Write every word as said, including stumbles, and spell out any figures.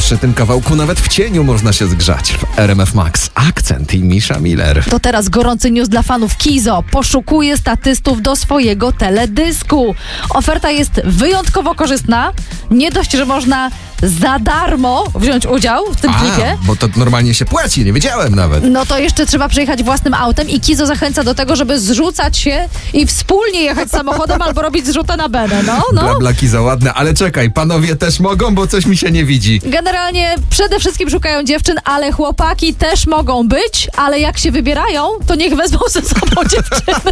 Przy tym kawałku nawet w cieniu można się zgrzać. W R M F Max Akcent i Misza Miller. To teraz gorący news dla fanów Kizo. Poszukuje statystów do swojego teledysku. Oferta jest wyjątkowo korzystna. Nie dość, że można za darmo wziąć udział w tym A, klipie. bo to normalnie się płaci, nie wiedziałem nawet. No to jeszcze trzeba przyjechać własnym autem i Kizo zachęca do tego, żeby zrzucać się i wspólnie jechać samochodem albo robić zrzutę na benę. No, no. Blablaki za ładne, ale czekaj, panowie też mogą, bo coś mi się nie widzi. Generalnie przede wszystkim szukają dziewczyn, ale chłopaki też mogą być, ale jak się wybierają, to niech wezmą ze sobą dziewczyny.